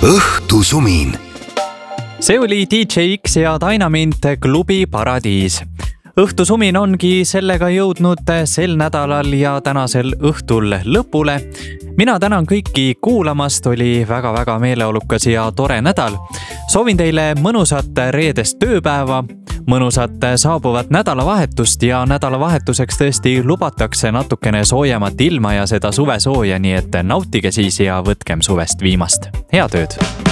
õhtusumin. See oli DJ X ja Dynamint Klubi Paradiis. Õhtusumin ongi sellega jõudnud sel nädalal ja tänasel õhtul lõpule. Mina tänan kõiki kuulamast, oli väga-väga meeleolukas ja tore nädal. Soovin teile mõnusat reedest tööpäeva, mõnusat saabuvat nädalavahetust ja nädalavahetuseks tõesti lubatakse natukene soojemat ilma ja seda suvesooja, nii et nautige siis ja võtkem suvest viimast. Head ööd!